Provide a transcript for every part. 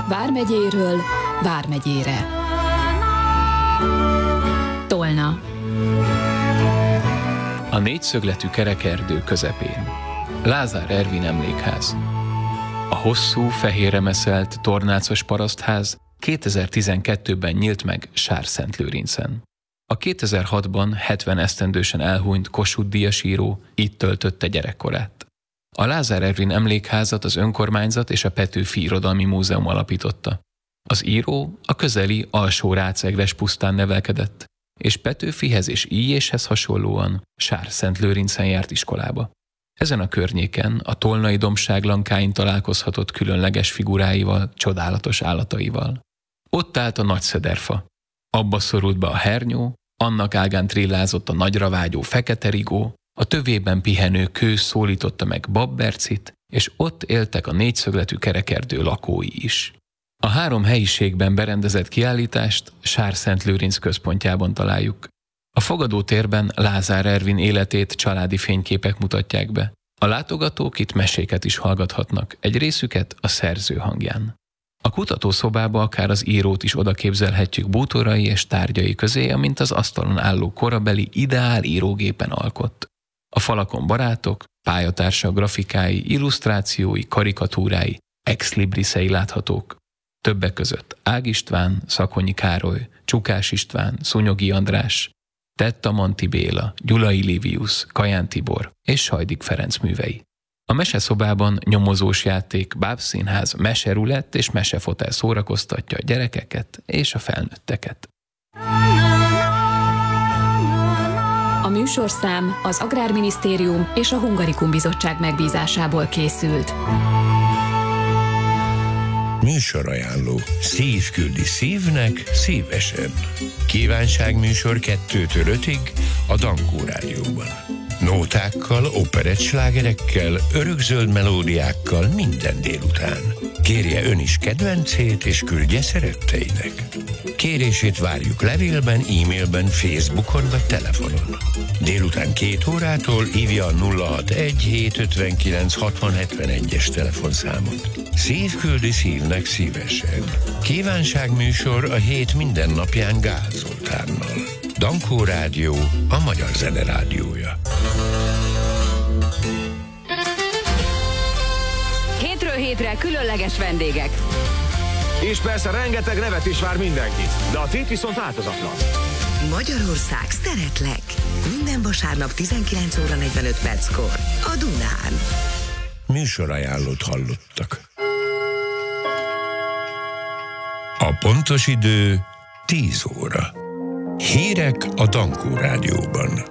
Vármegyéről Vármegyére. Tolna. A négyszögletű kerekerdő közepén. Lázár Ervin emlékház. A hosszú, fehérre meszelt, tornácos parasztház 2012-ben nyílt meg Sárszentlőrincen. A 2006-ban 70 esztendősen elhunyt Kossuth-díjas író itt töltötte gyerekkorát. A Lázár Ervin emlékházat az önkormányzat és a Petőfi Irodalmi Múzeum alapította. Az író a közeli Alsó-Rácegres pusztán nevelkedett, és Petőfihez és Illyéshez hasonlóan Sárszentlőrincen járt iskolába. Ezen a környéken a tolnai dombság lankáin találkozhatott különleges figuráival, csodálatos állataival. Ott állt a nagy szederfa. Abba szorult be a hernyó, annak ágán trillázott a nagyra vágyó fekete rigó, a tövében pihenő kő szólította meg Babbercit, és ott éltek a négyszögletű kerekerdő lakói is. A 3 helyiségben berendezett kiállítást Sárszentlőrinc központjában találjuk. A fogadótérben Lázár Ervin életét családi fényképek mutatják be. A látogatók itt meséket is hallgathatnak, egy részüket a szerző hangján. A kutatószobába akár az írót is odaképzelhetjük bútorai és tárgyai közé, amint az asztalon álló korabeli ideál írógépen alkott. A falakon barátok, pályatársak grafikái, illusztrációi, karikatúrái, ex-librisei láthatók. Többek között Ág István, Szakonyi Károly, Csukás István, Szunyogi András, Tettamanti Béla, Gyulai Livius, Kaján Tibor és Sajdik Ferenc művei. A meseszobában nyomozós játék, bábszínház, meserulett és mesefotel szórakoztatja a gyerekeket és a felnőtteket. A műsorszám az Agrárminisztérium és a Hungarikum Bizottság megbízásából készült. Műsorajánló. Szív küldi szívnek szívesen. Kívánságműsor 2-től 5-ig a Dankó Rádióban. Nótákkal, operettslágerekkel, örökzöld melódiákkal minden délután. Kérje ön is kedvencét és küldje szeretteinek. Kérését várjuk levélben, e-mailben, Facebookon vagy telefonon. Délután 2 órától hívja a 061 759 6071-es telefonszámot. Szív küldi szívnek szívesen. Kívánságműsor a hét minden napján Gál Zoltánnal. Dankó Rádió, a magyar zene rádiója. Hétről hétre különleges vendégek. És persze rengeteg nevet is vár mindenkit, de a tét viszont változatlan. Magyarország, szeretlek! Minden vasárnap 19 óra 45 perckor a Dunán. Műsorajánlót hallottak. A pontos idő 10 óra. Hírek a Dankó Rádióban.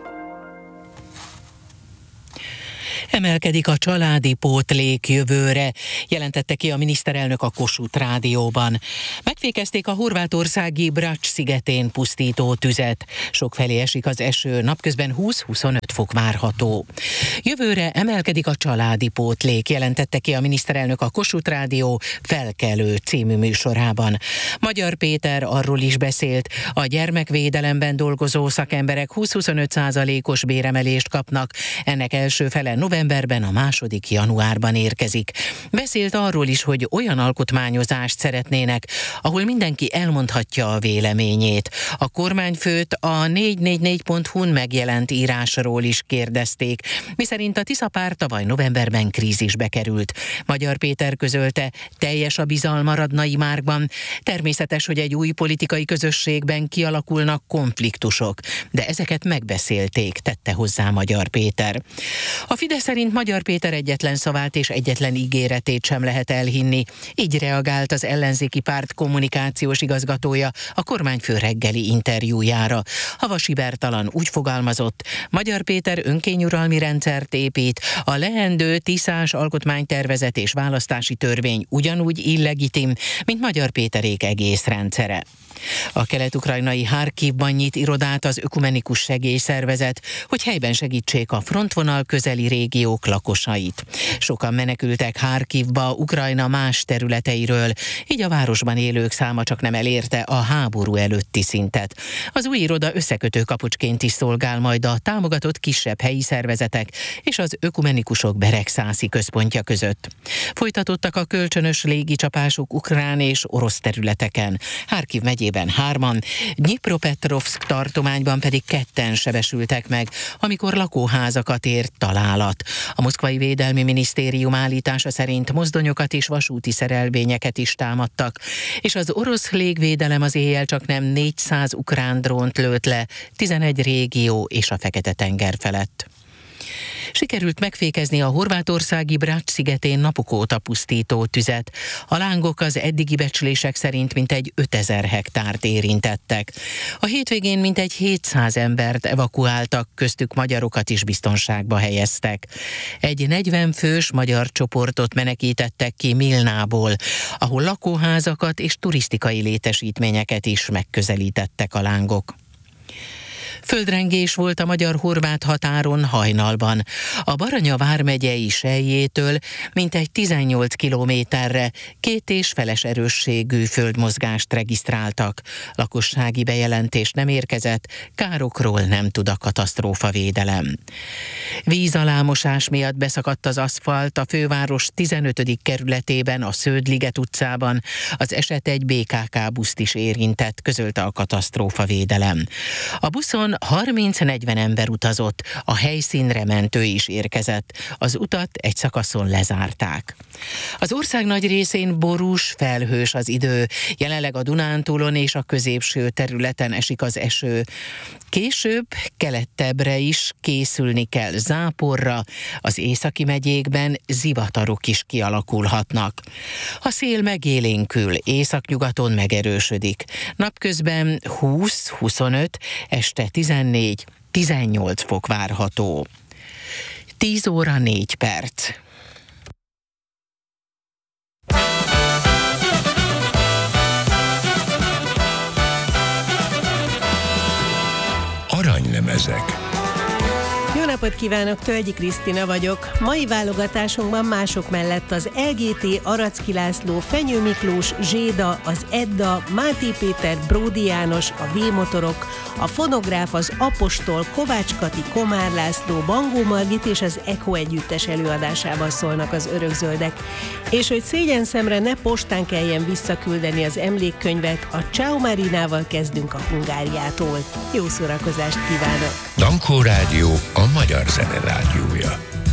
Emelkedik a családi pótlék jövőre, jelentette ki a miniszterelnök a Kossuth Rádióban. Megfékezték a horvátországi Brač szigetén pusztító tüzet. Sokfelé esik az eső, napközben 20-25 fok várható. Jövőre emelkedik a családi pótlék, jelentette ki a miniszterelnök a Kossuth Rádió Felkelő című műsorában. Magyar Péter arról is beszélt, a gyermekvédelemben dolgozó szakemberek 20-25%-os béremelést kapnak, ennek első fele novemberben, a második januárban érkezik. Beszélt arról is, hogy olyan alkotmányozást szeretnének, ahol mindenki elmondhatja a véleményét. A kormányfőt a 444.hu-n megjelent írásról is kérdezték, miszerint a Tisza párt tavaly novemberben krízisbe került. Magyar Péter közölte, teljes a bizalma Radnai Márkban. Természetes, hogy egy új politikai közösségben kialakulnak konfliktusok, de ezeket megbeszélték, tette hozzá Magyar Péter. A Fidesz szerint Magyar Péter egyetlen szavát és egyetlen ígéretét sem lehet elhinni. Így reagált az ellenzéki párt kommunikációs igazgatója a kormányfő reggeli interjújára. Havasi Bertalan úgy fogalmazott, Magyar Péter önkényuralmi rendszert épít, a leendő tiszás alkotmánytervezet és választási törvény ugyanúgy illegitim, mint Magyar Péterék egész rendszere. A kelet-ukrajnai Harkivban nyit irodát az Ökumenikus Segélyszervezet, hogy helyben segítsék a frontvonal közeli régió régiók lakosait. Sokan menekültek Harkivba, Ukrajna más területeiről, így a városban élők száma csak nem elérte a háború előtti szintet. Az új iroda összekötő kapucsként is szolgál majd a támogatott kisebb helyi szervezetek és az ökumenikusok Beregszászi központja között. Folytatottak a kölcsönös légicsapások ukrán és orosz területeken. Harkiv megyében 3-an, Dnyipropetrovszk tartományban pedig 2-en sebesültek meg, amikor lakóházakat ért találat. A moszkvai védelmi minisztérium állítása szerint mozdonyokat és vasúti szerelvényeket is támadtak, és az orosz légvédelem az éjjel csaknem 400 ukrán drónt lőtt le 11 régió és a Fekete-tenger felett. Sikerült megfékezni a horvátországi Brač szigetén napok óta pusztító tüzet. A lángok az eddigi becslések szerint mintegy 5000 hektárt érintettek. A hétvégén mintegy 700 embert evakuáltak, köztük magyarokat is biztonságba helyeztek. Egy 40 fős magyar csoportot menekítettek ki Milnából, ahol lakóházakat és turisztikai létesítményeket is megközelítettek a lángok. Földrengés volt a magyar-horvát határon hajnalban. A Baranya vármegyei Selyétől mintegy 18 kilométerre 2,5 erősségű földmozgást regisztráltak. Lakossági bejelentés nem érkezett, károkról nem tud a katasztrófavédelem. Vízalámosás miatt beszakadt az aszfalt a főváros 15. kerületében, a Sződliget utcában. Az eset egy BKK buszt is érintett, közölte a katasztrófavédelem. A buszon 30-40 ember utazott, a helyszínre mentő is érkezett. Az utat egy szakaszon lezárták. Az ország nagy részén borús, felhős az idő. Jelenleg a Dunántúlon és a középső területen esik az eső. Később kelettebbre is készülni kell záporra, az északi megyékben zivatarok is kialakulhatnak. A szél megélénkül, északnyugaton megerősödik. Napközben 20-25, este 14-18 fok várható. 10 óra 4 perc. Aranylemezek. Jó napot kívánok, Tölgyi Krisztina vagyok. Mai válogatásunkban mások mellett az LGT, Aracki László, Fenyő Miklós, Zséda, az Edda, Máté Péter, Bródi János, a V-motorok, a Fonográf, az Apostol, Kovács Kati, Komár László, Bangó Margit és az Echo együttes előadásában szólnak az Örökzöldek. És hogy szégyenszemre ne postán kelljen visszaküldeni az emlékkönyvet, a Ciao Marinával kezdünk a Hungáriától. Jó szórakozást kívánok! Dankó Rádió, a magyar zene rádiója.